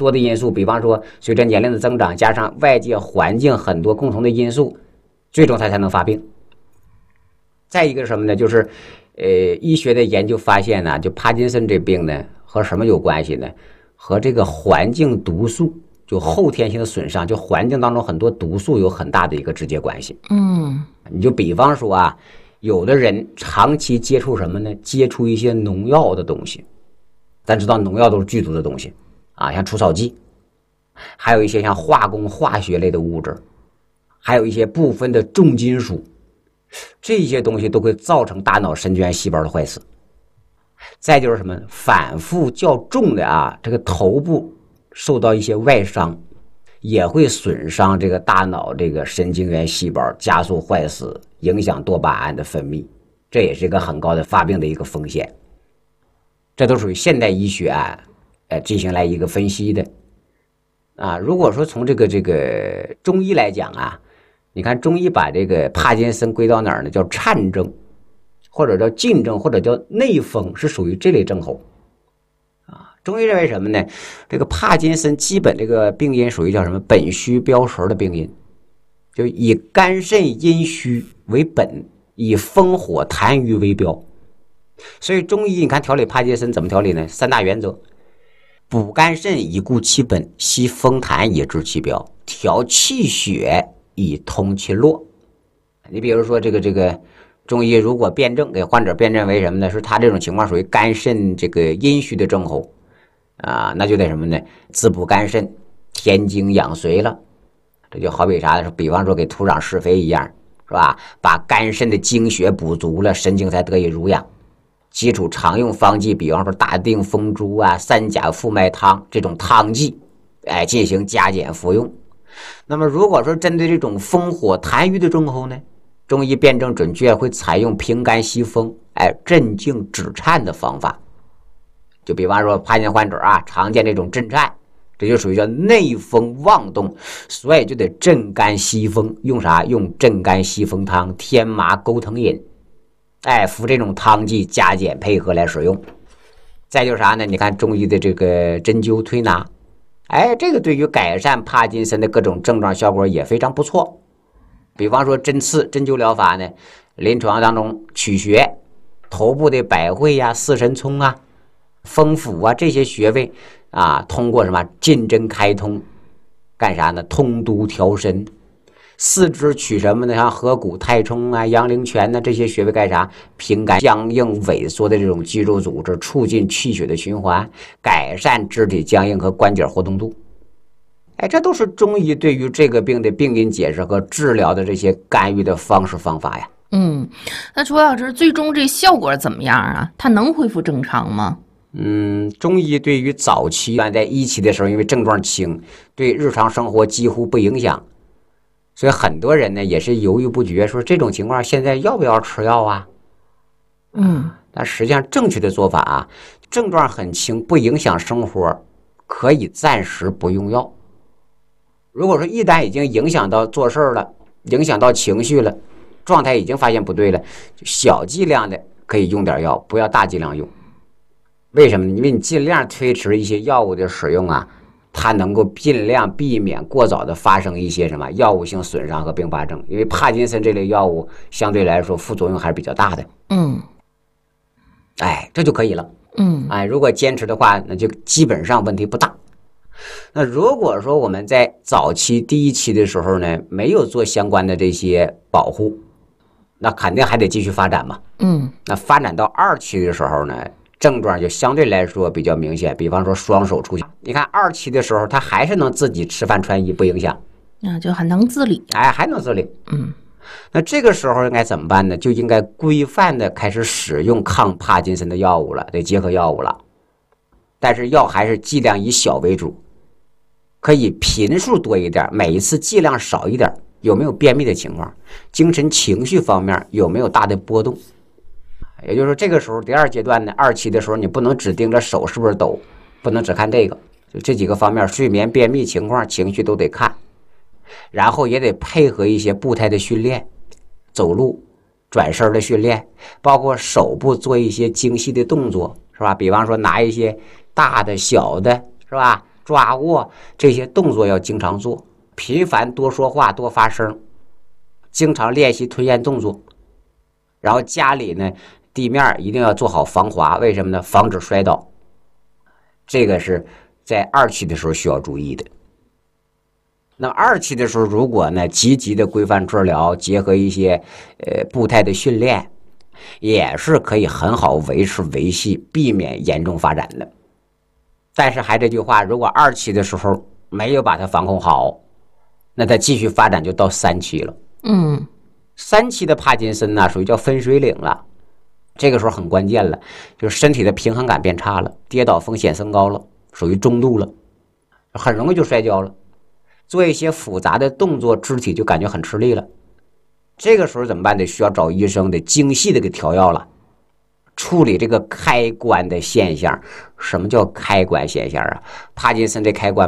多的因素，比方说随着年龄的增长，加上外界环境很多共同的因素，最终它才能发病。再一个是什么呢？就是医学的研究发现呢，就帕金森这病呢和什么有关系呢？和这个环境毒素，就后天性的损伤，就环境当中很多毒素有很大的一个直接关系。你就比方说啊，有的人长期接触什么呢？接触一些农药的东西，咱知道农药都是剧毒的东西啊，像除草剂，还有一些像化工化学类的物质，还有一些部分的重金属，这些东西都会造成大脑神经细胞的坏死。再就是什么，反复较重的啊，这个头部受到一些外伤，也会损伤这个大脑这个神经元细胞，加速坏死，影响多巴胺的分泌，这也是一个很高的发病的一个风险。这都属于现代医学啊，进行来一个分析的啊。如果说从这个中医来讲啊，你看中医把这个帕金森归到哪儿呢？叫颤症，或者叫禁症，或者叫内风，是属于这类症候啊。中医认为什么呢？这个帕金森基本这个病因属于叫什么？本虚标实的病因，就以肝肾阴虚为本，以风火痰瘀为标。所以中医你看调理帕金森怎么调理呢？三大原则：补肝肾以固其本，息风痰以治其标，调气血以通其络。你比如说这个中医如果辩证给患者辩证为什么呢？是他这种情况属于肝肾这个阴虚的症候啊，那就得什么呢？滋补肝肾，填精养髓了。这就好比啥呢？比方说给土壤施肥一样，是吧？把肝肾的精血补足了，神经才得以濡养。基础常用方剂，比方说大定风珠啊、三甲复脉汤这种汤剂，进行加减服用。那么如果说针对这种风火痰瘀的症候呢，中医辩证准确会采用平肝息风、镇静止颤的方法。就比方说帕金患者啊，常见这种震颤，这就属于叫内风妄动，所以就得镇肝息风。用啥？用镇肝息风汤、天麻钩藤饮。服这种汤剂加减配合来使用。再就是啥呢？你看中医的这个针灸推拿，这个对于改善帕金森的各种症状效果也非常不错。比方说针刺针灸疗法呢，临床当中取穴，头部的百会呀、四神聪啊、风府啊这些穴位啊，通过什么进针开通，干啥呢？通督调身。四肢取什么呢？像合谷、太冲啊、阳陵泉呢，这些穴位干啥？平肝僵硬萎缩的这种肌肉组织，促进气血的循环，改善肢体僵硬和关节活动度。这都是中医对于这个病的病因解释和治疗的这些干预的方式方法呀。 那朱老师，最终这效果怎么样啊？它能恢复正常吗？ 中医对于早期在一期的时候，因为症状轻，对日常生活几乎不影响。所以很多人呢也是犹豫不决，说这种情况现在要不要吃药啊？但实际上正确的做法啊，症状很轻，不影响生活，可以暂时不用药。如果说一旦已经影响到做事了，影响到情绪了，状态已经发现不对了，就小剂量的可以用点药，不要大剂量用。为什么呢？因为你尽量推迟一些药物的使用啊，它能够尽量避免过早的发生一些什么药物性损伤和并发症。因为帕金森这类药物相对来说副作用还是比较大的。这就可以了。如果坚持的话，那就基本上问题不大。那如果说我们在早期第一期的时候呢，没有做相关的这些保护，那肯定还得继续发展嘛。那发展到2期的时候呢，症状就相对来说比较明显，比方说双手出血。你看2期的时候，他还是能自己吃饭穿衣不影响， 就还能自理。 还能自理。那这个时候应该怎么办呢？就应该规范的开始使用抗帕金森的药物了，得结合药物了。但是药还是剂量以小为主，可以频数多一点，每一次剂量少一点。有没有便秘的情况？精神情绪方面有没有大的波动？也就是说，这个时候第2阶段呢，2期的时候，你不能只盯着手是不是抖，不能只看这个，就这几个方面，睡眠、便秘情况、情绪都得看，然后也得配合一些步态的训练，走路、转身的训练，包括手部做一些精细的动作，是吧？比方说拿一些大的、小的，是吧？ 抓握这些动作要经常做，频繁多说话多发声，经常练习吞咽动作。然后家里呢地面一定要做好防滑，为什么呢？防止摔倒。这个是在2期的时候需要注意的。那2期的时候，如果呢积极的规范治疗，结合一些步态的训练，也是可以很好维持维系，避免严重发展的。但是还这句话，如果2期的时候没有把它防控好，那它继续发展就到3期了。3期的帕金森呢，属于叫分水岭了。这个时候很关键了，就是身体的平衡感变差了，跌倒风险升高了，属于中度了，很容易就摔跤了。做一些复杂的动作，肢体就感觉很吃力了。这个时候怎么办？得需要找医生得精细的给调药了，处理这个开关的现象。什么叫开关现象啊？帕金森这开关